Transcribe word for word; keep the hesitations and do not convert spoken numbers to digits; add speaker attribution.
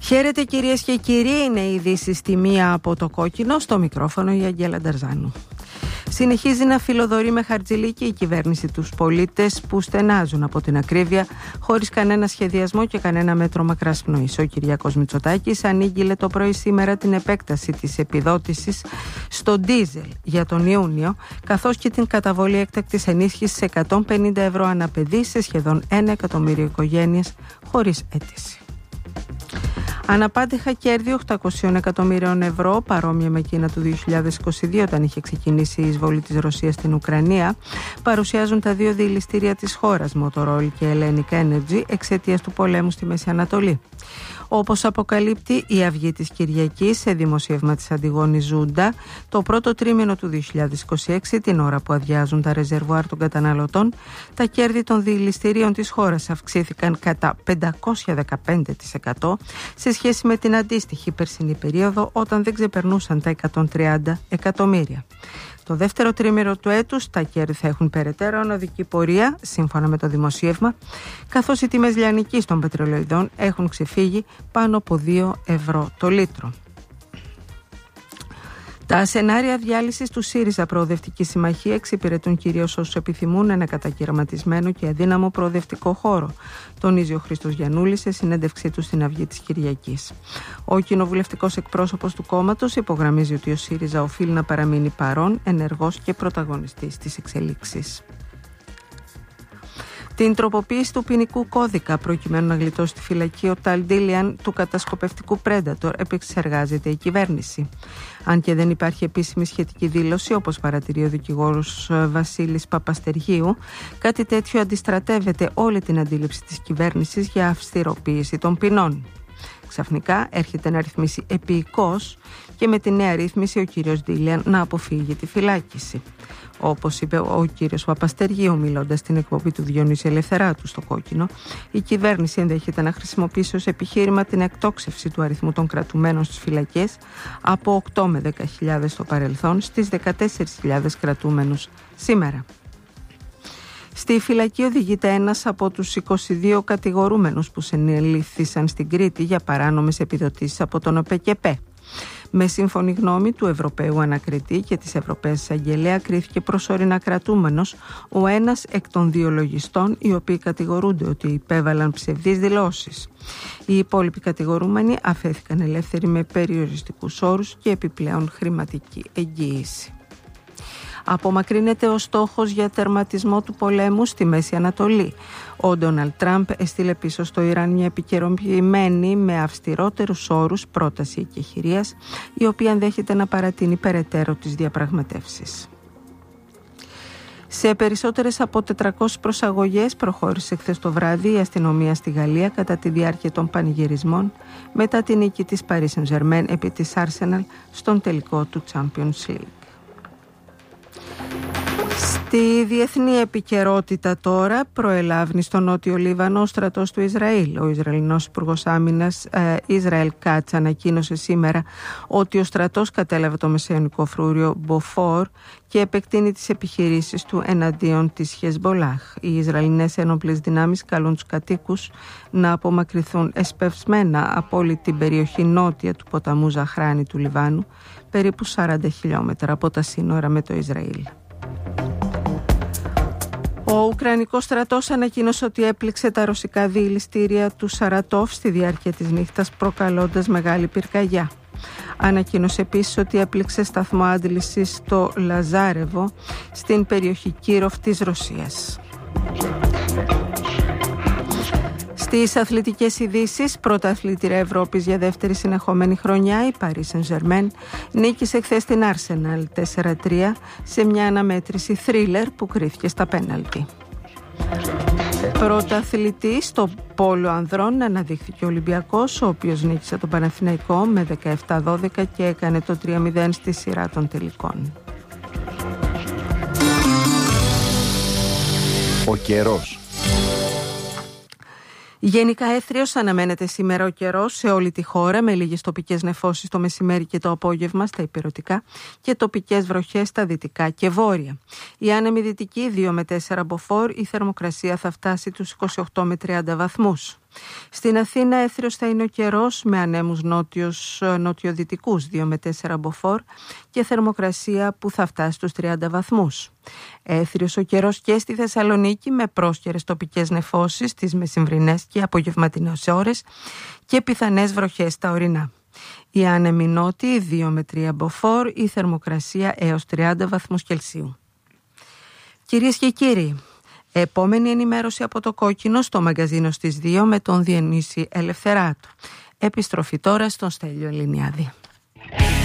Speaker 1: Χαίρετε κυρίες και κύριοι, είναι η ειδήσεις στη μία από το κόκκινο, στο μικρόφωνο η Αγγέλα Νταρζάνου. Συνεχίζει να φιλοδορεί με χαρτζηλίκι η κυβέρνηση τους πολίτες που στενάζουν από την ακρίβεια, χωρίς κανένα σχεδιασμό και κανένα μέτρο μακράς πνοής. Ο Κυριάκος Μητσοτάκης ανήγγειλε το πρωί σήμερα την επέκταση της επιδότησης στο ντίζελ για τον Ιούνιο, καθώς και την καταβολή έκτακτης ενίσχυσης εκατόν πενήντα ευρώ ανά παιδί σε σχεδόν ένα εκατομμύριο οικογένειες χωρίς αίτηση. Αναπάντηχα κέρδη οκτακόσια εκατομμύριων ευρώ, παρόμοια με εκείνα του δύο χιλιάδες είκοσι δύο όταν είχε ξεκινήσει η εισβολή της Ρωσίας στην Ουκρανία, παρουσιάζουν τα δύο διελιστήρια της χώρας, Motorola και Hellenic Energy, εξαιτίας του πολέμου στη Μέση Ανατολή. Όπως αποκαλύπτει η Αυγή της Κυριακής σε δημοσίευμα της Αντιγόνης Ζούντα, το πρώτο τρίμηνο του δύο χιλιάδες είκοσι έξι, την ώρα που αδειάζουν τα ρεζερβουάρ των καταναλωτών, τα κέρδη των διελιστηρίων της χώρας αυξήθηκαν κατά πεντακόσια δεκαπέντε τοις εκατό σε σχέση με την αντίστοιχη περσινή περίοδο, όταν δεν ξεπερνούσαν τα εκατόν τριάντα εκατομμύρια. Το δεύτερο τρίμηνο του έτους τα κέρδη θα έχουν περαιτέρω ανωδική πορεία, σύμφωνα με το δημοσίευμα, καθώς οι τιμές λιανικής των πετρελαιοειδών έχουν ξεφύγει πάνω από δύο ευρώ το λίτρο. Τα σενάρια διάλυσης του ΣΥΡΙΖΑ Προοδευτική Συμμαχία εξυπηρετούν κυρίως όσους επιθυμούν ένα κατακαιρματισμένο και αδύναμο προοδευτικό χώρο, τονίζει ο Χρήστος Γιαννούλης σε συνέντευξή του στην Αυγή της Κυριακής. Ο κοινοβουλευτικός εκπρόσωπος του κόμματος υπογραμμίζει ότι ο ΣΥΡΙΖΑ οφείλει να παραμείνει παρόν, ενεργός και πρωταγωνιστής της εξελίξης. Την τροποποίηση του ποινικού κώδικα προκειμένου να γλιτώσει τη φυλακή ο Ταλ Ντίλιαν του κατασκοπευτικού Predator επεξεργάζεται η κυβέρνηση. Αν και δεν υπάρχει επίσημη σχετική δήλωση, όπως παρατηρεί ο δικηγόρος Βασίλης Παπαστεργίου, κάτι τέτοιο αντιστρατεύεται όλη την αντίληψη της κυβέρνησης για αυστηροποίηση των ποινών. Ξαφνικά έρχεται να ρυθμίσει επίοικος και με τη νέα ρύθμιση ο κύριος Ντίλιαν να αποφύγει τη φυλάκιση. Όπως είπε ο κύριος Παπαστεργίου μιλώντας στην εκπομπή του Διονύση Ελευθεράτου στο Κόκκινο, η κυβέρνηση ενδέχεται να χρησιμοποιήσει ως επιχείρημα την εκτόξευση του αριθμού των κρατουμένων στις φυλακές από οκτώ με δέκα χιλιάδες στο παρελθόν στις δεκατέσσερις χιλιάδες κρατούμενους σήμερα. Στη φυλακή οδηγείται ένας από τους είκοσι δύο κατηγορούμενους που συνελήφθησαν στην Κρήτη για παράνομες επιδοτήσεις από τον ΟΠΕΚΕΠΕ. Με σύμφωνη γνώμη του Ευρωπαίου Ανακριτή και της Ευρωπαίας Εισαγγελέα, κρίθηκε προσωρινά κρατούμενος ο ένας εκ των δύο λογιστών, οι οποίοι κατηγορούνται ότι υπέβαλαν ψευδείς δηλώσεις. Οι υπόλοιποι κατηγορούμενοι αφέθηκαν ελεύθεροι με περιοριστικούς όρους και επιπλέον χρηματική εγγύηση. Απομακρύνεται ο στόχος για τερματισμό του πολέμου στη Μέση Ανατολή. Ο Ντόναλντ Τραμπ έστειλε πίσω στο Ιράν μια επικαιροποιημένη με αυστηρότερους όρους πρόταση εκεχηρίας, η οποία ενδέχεται να παρατείνει περαιτέρω τις διαπραγματεύσεις. Σε περισσότερες από τετρακόσιες προσαγωγές προχώρησε χθες το βράδυ η αστυνομία στη Γαλλία κατά τη διάρκεια των πανηγυρισμών μετά την νίκη της Paris Saint-Germain επί της Arsenal στον τελικό του Champions League. Στη διεθνή επικαιρότητα τώρα, προελάβνει στο Νότιο Λίβανο ο στρατός του Ισραήλ. Ο Ισραηλινός Υπουργός Άμυνας ε, Ισραήλ Κάτς ανακοίνωσε σήμερα ότι ο στρατός κατέλαβε το μεσαιωνικό φρούριο Μποφόρ και επεκτείνει τις επιχειρήσεις του εναντίον της Χεσμπολάχ. Οι Ισραηλινές ένοπλες δυνάμεις καλούν τους κατοίκους να απομακρυνθούν εσπευσμένα από όλη την περιοχή νότια του ποταμού Ζαχράνη του Λιβάνου, περίπου σαράντα χιλιόμετρα από τα σύνορα με το Ισραήλ. Ο Ουκρανικός στρατός ανακοίνωσε ότι έπληξε τα ρωσικά διελιστήρια του Σαρατόφ στη διάρκεια της νύχτας, προκαλώντας μεγάλη πυρκαγιά. Ανακοίνωσε επίσης ότι έπληξε σταθμό άντλησης στο Λαζάρεβο στην περιοχή Κίροφ της Ρωσίας. Στις αθλητικές ειδήσεις, πρωταθλήτρια Ευρώπης για δεύτερη συνεχόμενη χρονιά, η Paris Saint-Germain νίκησε χθες την Arsenal τέσσερα τρία σε μια αναμέτρηση θρίλερ που κρίθηκε στα πέναλτι. Πρωταθλητής στο πόλο ανδρών αναδείχθηκε ο Ολυμπιακός, ο οποίος νίκησε τον Παναθηναϊκό με δεκαεπτά δώδεκα και έκανε το τρία μηδέν στη σειρά των τελικών.
Speaker 2: Ο καιρός.
Speaker 1: Γενικά έθριος αναμένεται σήμερα ο καιρός σε όλη τη χώρα, με λίγες τοπικές νεφώσεις το μεσημέρι και το απόγευμα στα ηπειρωτικά και τοπικές βροχές στα δυτικά και βόρεια. Η άνεμη δυτική δύο με τέσσερα μποφόρ, η θερμοκρασία θα φτάσει τους είκοσι οκτώ με τριάντα βαθμούς. Στην Αθήνα έθριος θα είναι ο καιρός με ανέμους νότιος, νοτιοδυτικούς δύο με τέσσερα μποφόρ και θερμοκρασία που θα φτάσει στους τριάντα βαθμούς. Έθριος ο καιρός και στη Θεσσαλονίκη με πρόσκαιρες τοπικές νεφώσεις τις μεσημβρινές και απογευματινές ώρες και πιθανές βροχές στα ορεινά. Οι άνεμοι νότιοι δύο με τρία μποφόρ, η θερμοκρασία έως τριάντα βαθμούς Κελσίου. Κυρίες και κύριοι, επόμενη ενημέρωση από το Κόκκινο στο μαγκαζίνο στις δύο με τον Διονύση Ελευθεράτου. Επιστροφή τώρα στον Στέλιο Ελληνιάδη.